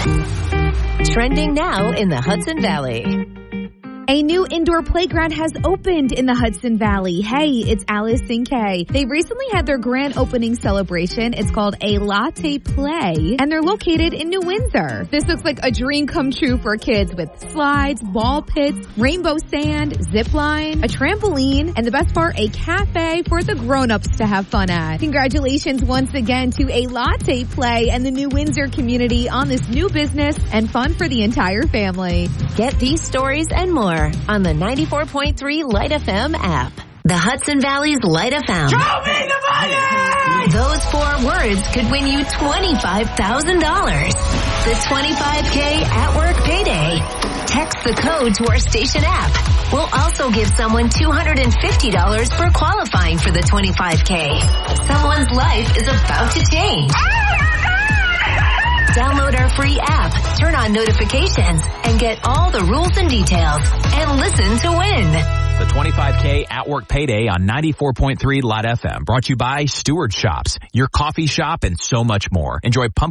Trending now in the Hudson Valley. A new indoor playground has opened in the Hudson Valley. Hey, it's Alice and Kay. They recently had their grand opening celebration. It's called A Latte Play, and they're located in New Windsor. This looks like a dream come true for kids with slides, ball pits, rainbow sand, zip line, a trampoline, and the best part, a cafe for the grown-ups to have fun at. Congratulations once again to A Latte Play and the New Windsor community on this new business and fun for the entire family. Get these stories and more on the 94.3 Light FM app. The Hudson Valley's Light FM. Show me the money! Those 4 words could win you $25,000. The 25K at work payday. Text the code to our station app. We'll also give someone $250 for qualifying for the 25K. Someone's life is about to change. Download our free app, turn on notifications, and get all the rules and details. And listen to win. The 25K at work payday on 94.3 Light FM. Brought to you by Stewart Shops, your coffee shop, and so much more. Enjoy pumpkin